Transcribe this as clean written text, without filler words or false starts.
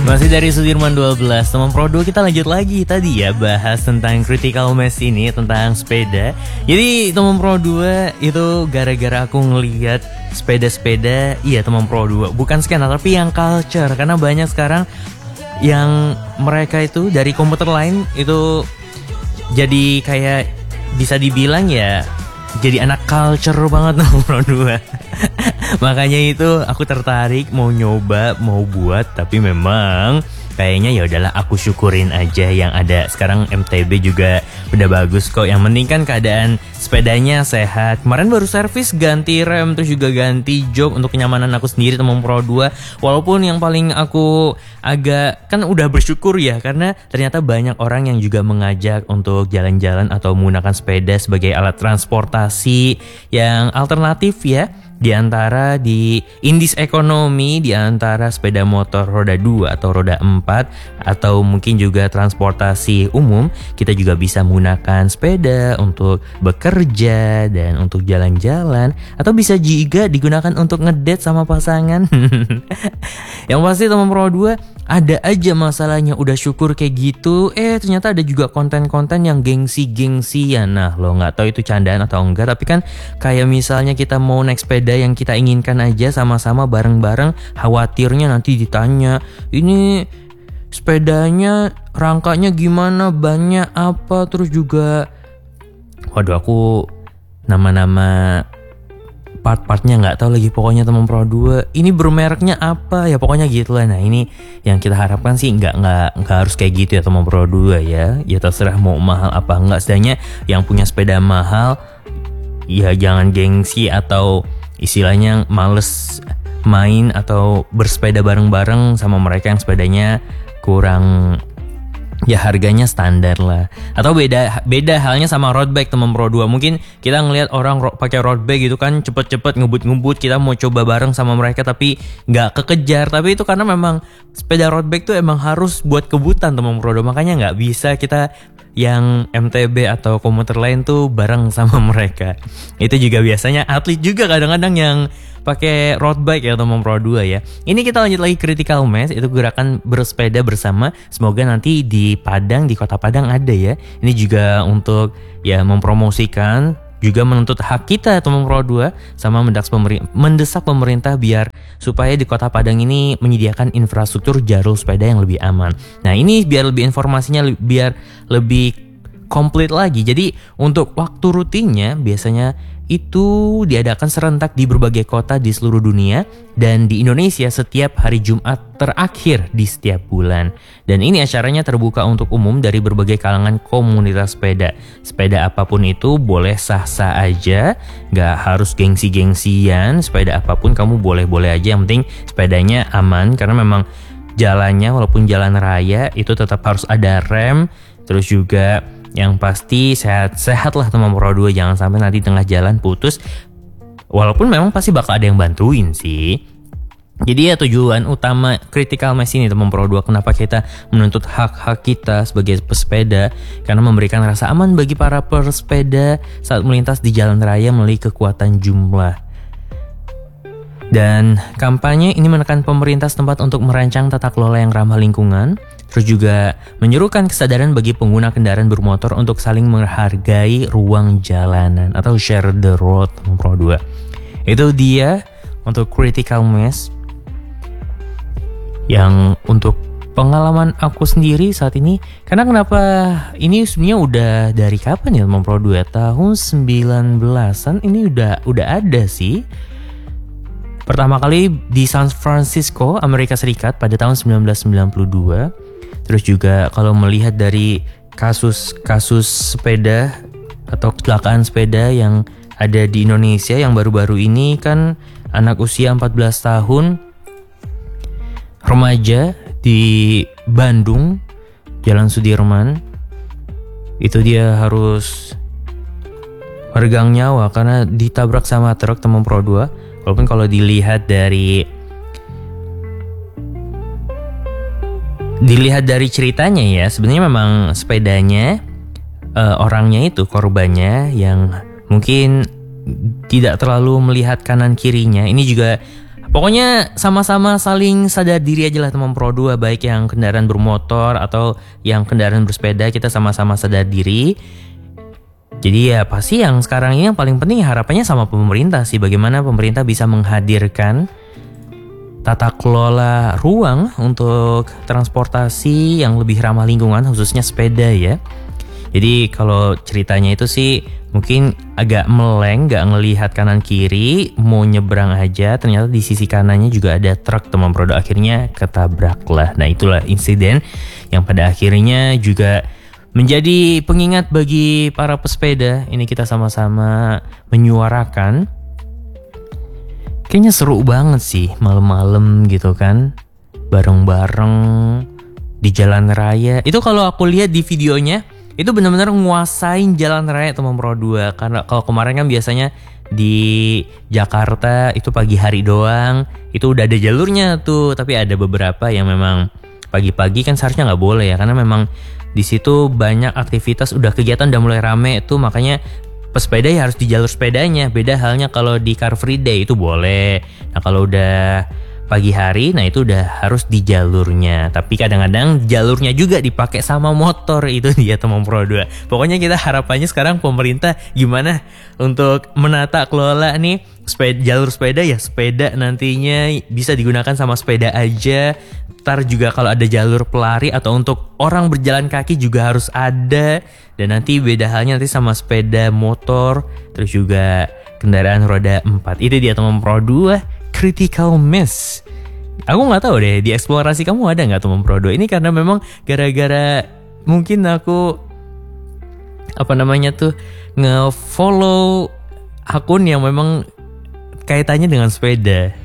Masih dari Sudirman 12, teman Pro 2 kita lanjut lagi tadi ya bahas tentang critical mass ini, tentang sepeda. Jadi teman Pro 2 itu gara-gara aku ngelihat sepeda-sepeda, iya teman Pro 2, bukan skena tapi yang culture. Karena banyak sekarang yang mereka itu dari komputer lain itu jadi kayak bisa dibilang ya jadi anak culture banget teman Pro 2. Makanya itu aku tertarik mau nyoba, mau buat, tapi memang kayaknya ya udahlah aku syukurin aja yang ada. Sekarang MTB juga udah bagus kok. Yang penting kan keadaan sepedanya sehat. Kemarin baru servis, ganti rem, terus juga ganti jok untuk kenyamanan aku sendiri teman Pro 2. Walaupun yang paling aku agak kan udah bersyukur ya, karena ternyata banyak orang yang juga mengajak untuk jalan-jalan atau menggunakan sepeda sebagai alat transportasi yang alternatif ya. Di antara di indis ekonomi, di antara sepeda motor roda 2 atau roda 4 atau mungkin juga transportasi umum, kita juga bisa menggunakan sepeda untuk bekerja dan untuk jalan-jalan, atau bisa juga digunakan untuk ngedate sama pasangan. Yang pasti teman Pro 2 ada aja masalahnya. Udah syukur kayak gitu, ternyata ada juga konten-konten yang gengsi-gengsian. Nah, lo nggak tahu itu candaan atau enggak, tapi kan kayak misalnya kita mau naik sepeda yang kita inginkan aja sama-sama bareng-bareng, khawatirnya nanti ditanya, ini sepedanya rangkanya gimana, banyak apa, terus juga waduh aku nama-nama part-partnya nggak tahu lagi. Pokoknya teman Pro 2 ini bermereknya apa ya, pokoknya gitu lah. Nah ini yang kita harapkan sih nggak harus kayak gitu ya teman Pro 2 ya. Ya terserah mau mahal apa enggak, setidaknya yang punya sepeda mahal ya jangan gengsi atau istilahnya males main atau bersepeda bareng-bareng sama mereka yang sepedanya kurang ya harganya standar lah. Atau beda halnya sama road bike teman Pro 2. Mungkin kita ngelihat orang pakai road bike gitu kan cepet-cepet ngebut-ngebut, kita mau coba bareng sama mereka tapi nggak kekejar. Tapi itu karena memang sepeda road bike tuh emang harus buat kebutan teman Pro 2. Makanya nggak bisa kita yang MTB atau komuter lain tuh bareng sama mereka. Itu juga biasanya atlet juga kadang-kadang yang pakai road bike ya teman Pro 2 ya. Ini kita lanjut lagi critical mass, itu gerakan bersepeda bersama. Semoga nanti di Padang, di Kota Padang ada ya. Ini juga untuk ya mempromosikan, juga menuntut hak kita teman Pro 2, sama mendesak pemerintah biar supaya di Kota Padang ini menyediakan infrastruktur jalur sepeda yang lebih aman. Nah ini biar lebih informasinya biar lebih komplit lagi. Jadi untuk waktu rutinnya biasanya itu diadakan serentak di berbagai kota di seluruh dunia dan di Indonesia setiap hari Jumat terakhir di setiap bulan. Dan ini acaranya terbuka untuk umum dari berbagai kalangan komunitas sepeda. Sepeda apapun itu boleh sah-sah aja, gak harus gengsi-gengsian. Sepeda apapun kamu boleh-boleh aja, yang penting sepedanya aman. Karena memang jalannya walaupun jalan raya itu tetap harus ada rem. Terus juga yang pasti sehat-sehat lah teman Pro 2, jangan sampai nanti tengah jalan putus. Walaupun memang pasti bakal ada yang bantuin sih. Jadi ya tujuan utama critical mass ini teman Pro 2, kenapa kita menuntut hak-hak kita sebagai pesepeda, karena memberikan rasa aman bagi para pesepeda saat melintas di jalan raya melalui kekuatan jumlah. Dan kampanye ini menekan pemerintah setempat untuk merancang tata kelola yang ramah lingkungan. Terus juga menyerukan kesadaran bagi pengguna kendaraan bermotor untuk saling menghargai ruang jalanan atau share the road Pro 2. Itu dia untuk critical mass. Yang untuk pengalaman aku sendiri saat ini, karena kenapa ini sebenarnya udah dari kapan ya Pro 2? Tahun 19-an ini udah ada sih. Pertama kali di San Francisco, Amerika Serikat pada tahun 1992. Terus juga kalau melihat dari kasus sepeda atau kecelakaan sepeda yang ada di Indonesia yang baru-baru ini, kan anak usia 14 tahun remaja di Bandung, Jalan Sudirman, itu dia harus meregang nyawa karena ditabrak sama truk teman Pro 2. Walaupun kalau dilihat dari ceritanya ya, sebenarnya memang sepedanya orangnya itu korbannya yang mungkin tidak terlalu melihat kanan kirinya. Ini juga Pokoknya sama-sama saling sadar diri aja lah teman Pro 2, baik yang kendaraan bermotor atau yang kendaraan bersepeda, kita sama-sama sadar diri. Jadi ya pasti yang sekarang ini yang paling penting harapannya sama pemerintah sih, bagaimana pemerintah bisa menghadirkan tata kelola ruang untuk transportasi yang lebih ramah lingkungan, khususnya sepeda ya. Jadi kalau ceritanya itu sih mungkin agak meleng, gak ngelihat kanan kiri, mau nyebrang aja, ternyata di sisi kanannya juga ada truk teman Pro 2, akhirnya ketabrak lah. Nah itulah insiden yang pada akhirnya juga menjadi pengingat bagi para pesepeda. Ini kita sama-sama menyuarakan. Kayaknya seru banget sih malam-malam gitu kan, bareng-bareng di jalan raya. Itu kalau aku lihat di videonya, itu benar-benar nguasain jalan raya teman Pro 2. Karena kalau kemarin kan biasanya di Jakarta itu pagi hari doang, itu udah ada jalurnya tuh. Tapi ada beberapa yang memang pagi-pagi kan seharusnya nggak boleh ya, karena memang di situ banyak aktivitas, udah kegiatan udah mulai rame tuh, makanya pesepeda ya harus di jalur sepedanya. Beda halnya kalau di Car Free Day itu boleh. Nah kalau udah pagi hari, nah itu udah harus di jalurnya. Tapi kadang-kadang jalurnya juga dipakai sama motor, itu dia teman Pro 2. Pokoknya kita harapannya sekarang pemerintah gimana untuk menata kelola nih jalur sepeda ya, sepeda nantinya bisa digunakan sama sepeda aja. Ntar juga kalau ada jalur pelari atau untuk orang berjalan kaki juga harus ada. Dan nanti beda halnya nanti sama sepeda motor, terus juga kendaraan roda 4. Itu dia teman Pro 2. Critical Mass. Aku nggak tahu deh, di eksplorasi kamu ada nggak teman Pro 2? Ini karena memang gara-gara mungkin aku nge-follow akun yang memang kaitannya dengan sepeda.